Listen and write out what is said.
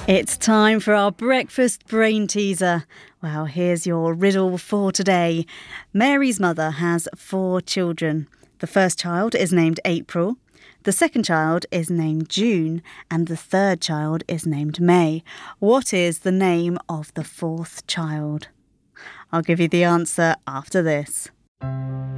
It's time for our breakfast brain teaser. Well, here's your riddle for today. Mary's mother has 4 children. The first child is named April, the second child is named June, and the third child is named May. What is the name of the 4th child? I'll give you the answer after this.